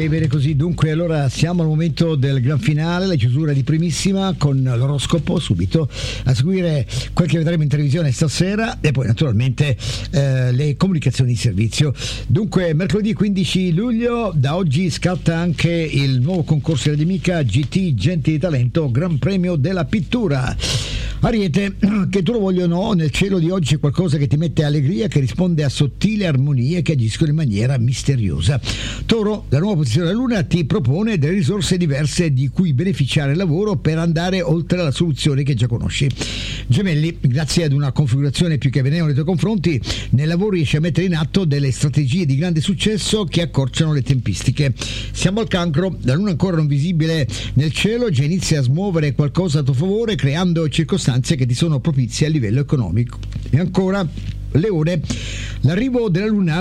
bene così. Dunque, allora siamo al momento del gran finale, la chiusura di Primissima con l'oroscopo subito, a seguire quel che vedremo in televisione stasera e poi naturalmente le comunicazioni di servizio. Dunque, mercoledì 15 luglio, da oggi scatta anche il nuovo concorso di Radio Amica GT Gente di Talento, Gran Premio della Pittura. Ariete, che tu lo voglia o no, nel cielo di oggi c'è qualcosa che ti mette allegria, che risponde a sottili armonie che agiscono in maniera misteriosa. Toro, la nuova posizione della Luna ti propone delle risorse diverse di cui beneficiare il lavoro per andare oltre la soluzione che già conosci. Gemelli, grazie ad una configurazione più che benevole nei tuoi confronti, nel lavoro riesci a mettere in atto delle strategie di grande successo che accorciano le tempistiche. Siamo al Cancro, la Luna ancora non visibile nel cielo già inizia a smuovere qualcosa a tuo favore, creando circostanze che ti sono propizie a livello economico. E ancora Leone, l'arrivo della Luna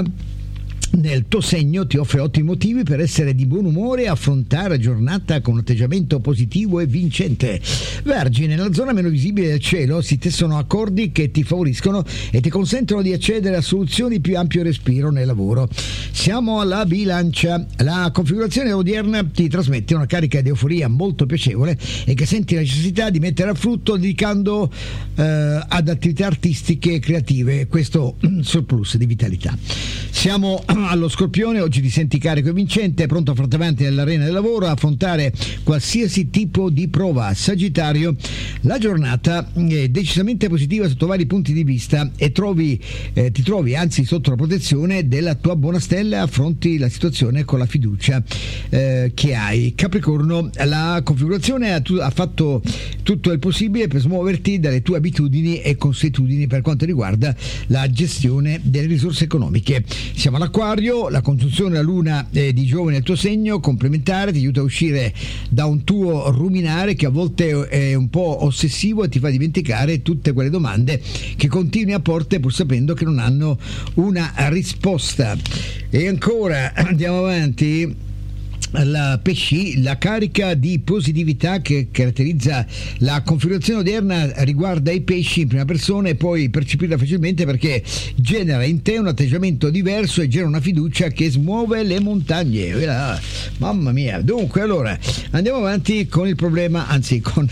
nel tuo segno ti offre ottimi motivi per essere di buon umore e affrontare la giornata con un atteggiamento positivo e vincente. Vergine, nella zona meno visibile del cielo si tessono accordi che ti favoriscono e ti consentono di accedere a soluzioni di più ampio respiro nel lavoro. Siamo alla Bilancia, la configurazione odierna ti trasmette una carica di euforia molto piacevole e che senti la necessità di mettere a frutto dedicando ad attività artistiche e creative questo surplus di vitalità. Siamo allo Scorpione, oggi ti senti carico e vincente, pronto a farti avanti nell'arena del lavoro, a affrontare qualsiasi tipo di prova. Sagittario, la giornata è decisamente positiva sotto vari punti di vista e ti trovi anzi sotto la protezione della tua buona stella, affronti la situazione con la fiducia che hai. Capricorno, la configurazione ha fatto tutto il possibile per smuoverti dalle tue abitudini e consuetudini per quanto riguarda la gestione delle risorse economiche. Siamo all'Acquario, la congiunzione della Luna di Giove nel tuo segno complementare ti aiuta a uscire da un tuo ruminare che a volte è un po' ossessivo e ti fa dimenticare tutte quelle domande che continui a porte pur sapendo che non hanno una risposta. E ancora andiamo avanti. La Pesci, la carica di positività che caratterizza la configurazione odierna riguarda i pesci in prima persona e puoi percepirla facilmente perché genera in te un atteggiamento diverso e genera una fiducia che smuove le montagne. Mamma mia. Dunque, allora andiamo avanti con il problema, anzi con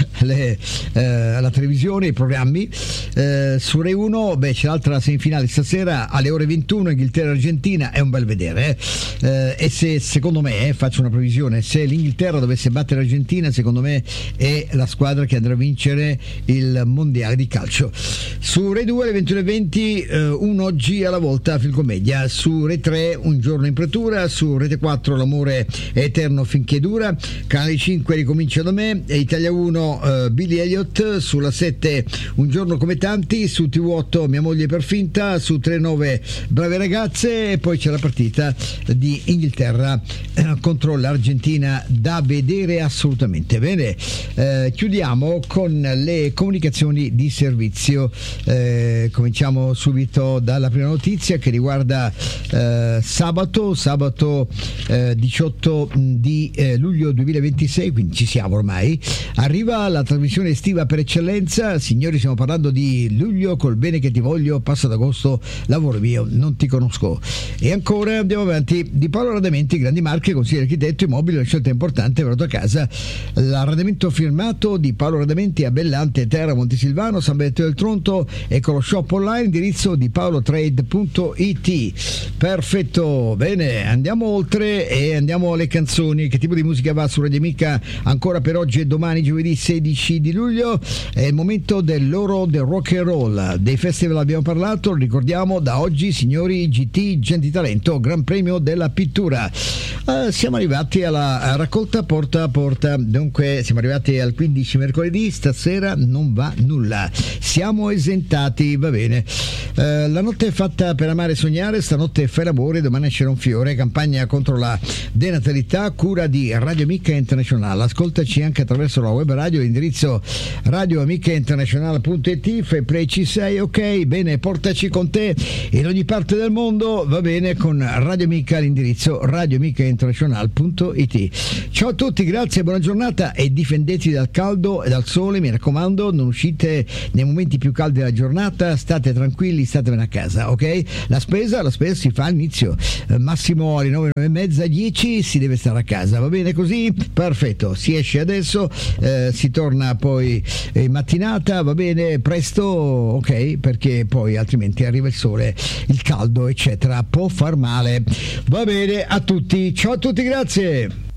la televisione, i programmi. Su Rai 1 c'è l'altra semifinale stasera alle ore 21, Inghilterra-Argentina, è un bel vedere e se secondo me faccio una previsione, se l'Inghilterra dovesse battere l'Argentina, secondo me è la squadra che andrà a vincere il mondiale di calcio. Su Rai 2 alle 21:20 un oggi alla volta film commedia, su Rai 3 Un giorno in pretura, su Rete 4 L'amore è eterno finché dura, Canale 5 Ricomincia da me, Italia 1 Billy Elliot, sulla 7 Un giorno come tanti, su TV8 Mia moglie per finta, su 3-9 Brave ragazze e poi c'è la partita di Inghilterra contro l'Argentina da vedere assolutamente. Bene, chiudiamo con le comunicazioni di servizio. Cominciamo subito dalla prima notizia che riguarda sabato 18 di luglio 2026, quindi ci siamo ormai, arriva la trasmissione estiva per eccellenza. Signori, stiamo parlando di luglio, col bene che ti voglio, passo ad agosto, lavoro mio, non ti conosco. E ancora andiamo avanti, di Paolo Radamenti, grandi marche, consigliere architetto, immobile, una scelta importante per la tua casa. L'arredamento firmato di Paolo Radamenti a Bellante, Terra, Montesilvano, San Benedetto del Tronto e con lo shop online, indirizzo di paolotrade.it. Perfetto, bene, andiamo oltre e andiamo alle canzoni. Che tipo di musica va su Radio Amica ancora per oggi e domani, giovedì 16 di luglio? È il momento dell'oro del rock and roll. Dei festival abbiamo parlato, ricordiamo da oggi, signori, GT Gente di Talento, Gran Premio della Pittura. Siamo arrivati alla raccolta porta a porta, dunque siamo arrivati al 15 mercoledì, stasera non va nulla, siamo esentati, va bene. La notte è fatta per amare e sognare, stanotte fai l'amore, domani nascerà un fiore, campagna contro la denatalità, cura di Radio Amica Internazionale. Ascoltaci anche attraverso la web radio, l'indirizzo radioamicainternazionale.it, fai play, ci sei, ok, bene, portaci con te in ogni parte del mondo, va bene, con Radio Amica, l'indirizzo radioamicainternazionale.it. radionacional.it. Ciao a tutti, grazie, buona giornata e difendetevi dal caldo e dal sole, mi raccomando, non uscite nei momenti più caldi della giornata, state tranquilli, statevene a casa, ok? La spesa si fa all'inizio, massimo alle 9, 9:30, 10 si deve stare a casa, va bene così? Perfetto, si esce adesso, si torna poi in mattinata, va bene, presto, ok? Perché poi altrimenti arriva il sole, il caldo eccetera, può far male. Va bene a tutti, ciao a tutti, grazie.